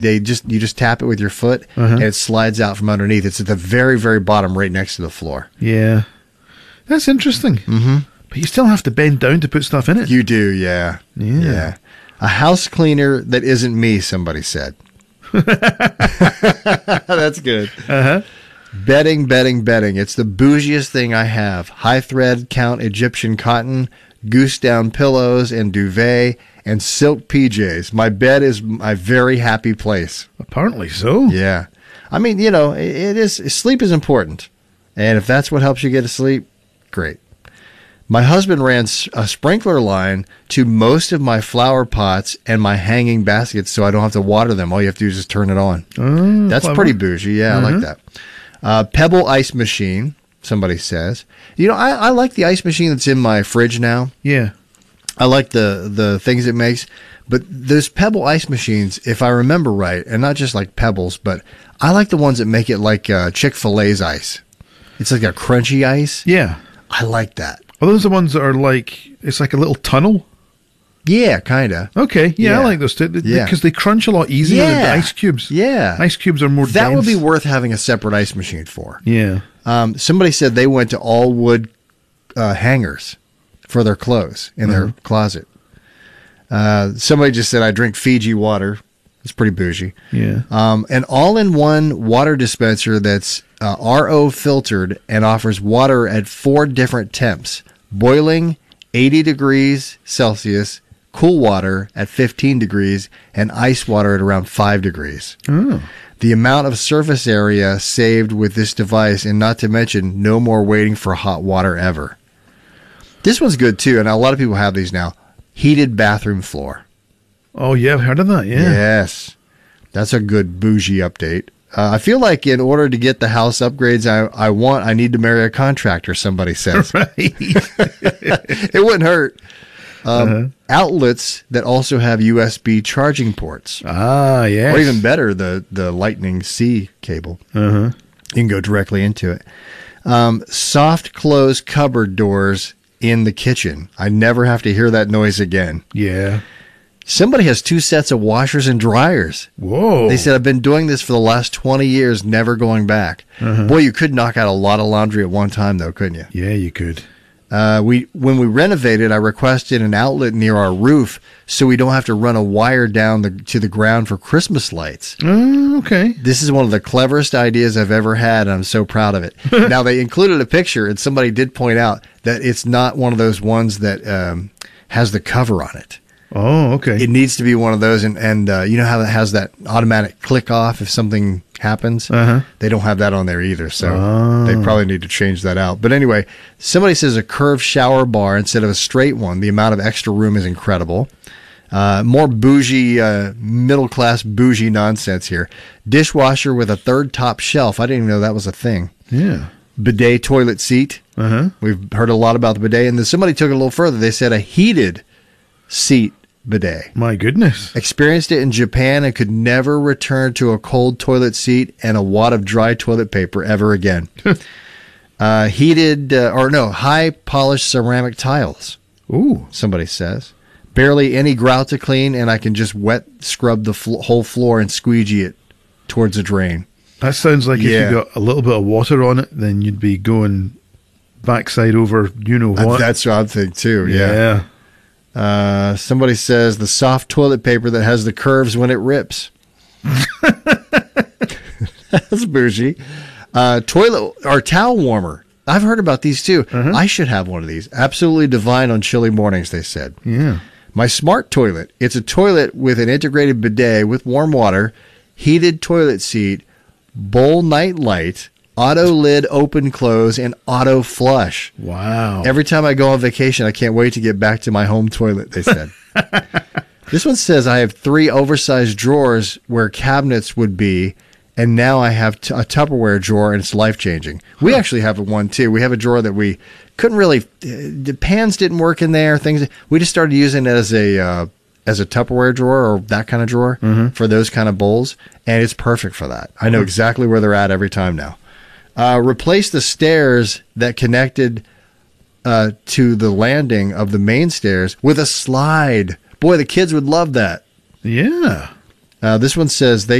you just tap it with your foot, and it slides out from underneath. It's at the very, very bottom, right next to the floor. Yeah. That's interesting. Mm-hmm. But you still have to bend down to put stuff in it. You do, yeah. Yeah. A house cleaner that isn't me, somebody said. That's good. Bedding. It's the bougiest thing I have. High thread count Egyptian cotton, goose down pillows and duvet, and silk PJs. My bed is my very happy place. Apparently so. Yeah. I mean, it is. Sleep is important. And if that's what helps you get to sleep, great. My husband ran a sprinkler line to most of my flower pots and my hanging baskets so I don't have to water them. All you have to do is just turn it on. That's clever. Pretty bougie. Yeah, I like that. Pebble ice machine, somebody says. I like the ice machine that's in my fridge now. Yeah. I like the things it makes. But those Pebble ice machines, if I remember right, and not just like Pebbles, but I like the ones that make it like Chick-fil-A's ice. It's like a crunchy ice. Yeah. I like that. Are those the ones that are like, it's like a little tunnel? Yeah, kind of. Okay, yeah, I like those too. Because they crunch a lot easier than the ice cubes. Yeah. Ice cubes are more dense. That would be worth having a separate ice machine for. Yeah. Somebody said they went to all wood hangers for their clothes in their closet. Somebody just said, I drink Fiji water. It's pretty bougie. Yeah. An all-in-one water dispenser that's RO filtered and offers water at 4 different temps. Boiling, 80 degrees Celsius, cool water at 15 degrees, and ice water at around 5 degrees. Oh. The amount of surface area saved with this device, and not to mention, no more waiting for hot water ever. This one's good, too, and a lot of people have these now. Heated bathroom floor. Oh, yeah, I've heard of that, yeah. Yes. That's a good bougie update. I feel like in order to get the house upgrades I want, I need to marry a contractor, somebody says. Right. It wouldn't hurt. Outlets that also have USB charging ports. Ah, yes. Or even better, the Lightning C cable. You can go directly into it. Soft close cupboard doors in the kitchen. I never have to hear that noise again. Yeah. Somebody has 2 sets of washers and dryers. Whoa. They said, I've been doing this for the last 20 years, never going back. Boy, you could knock out a lot of laundry at one time, though, couldn't you? Yeah, you could. When we renovated, I requested an outlet near our roof so we don't have to run a wire down to the ground for Christmas lights. Okay. This is one of the cleverest ideas I've ever had, and I'm so proud of it. Now, they included a picture, and somebody did point out that it's not one of those ones that has the cover on it. Oh, okay. It needs to be one of those, and you know how it has that automatic click off if something happens? They don't have that on there either, so they probably need to change that out. But anyway, somebody says a curved shower bar instead of a straight one. The amount of extra room is incredible. More bougie, middle-class bougie nonsense here. Dishwasher with a 3rd top shelf. I didn't even know that was a thing. Yeah. Bidet toilet seat. We've heard a lot about the bidet, and then somebody took it a little further. They said a heated seat bidet. My goodness. Experienced it in Japan and could never return to a cold toilet seat and a wad of dry toilet paper ever again. High polished ceramic tiles. Ooh. Somebody says. Barely any grout to clean, and I can just wet scrub the whole floor and squeegee it towards a drain. That sounds like if you got a little bit of water on it, then you'd be going backside over what. That's what I'm thinking too, yeah. Somebody says the soft toilet paper that has the curves when it rips. That's bougie. Toilet or towel warmer. I've heard about these too. I should have one of these. Absolutely divine on chilly mornings, they said. Yeah. My smart toilet. It's a toilet with an integrated bidet with warm water, heated toilet seat, bowl night light, auto lid open close, and auto flush. Wow. Every time I go on vacation, I can't wait to get back to my home toilet, they said. This one says I have 3 oversized drawers where cabinets would be, and now I have a Tupperware drawer, and it's life-changing. We actually have one, too. We have a drawer that we couldn't really... the pans didn't work in there. We just started using it as a Tupperware drawer or that kind of drawer for those kind of bowls, and it's perfect for that. I know exactly where they're at every time now. Replace the stairs that connected to the landing of the main stairs with a slide. Boy, the kids would love that. Yeah. This one says they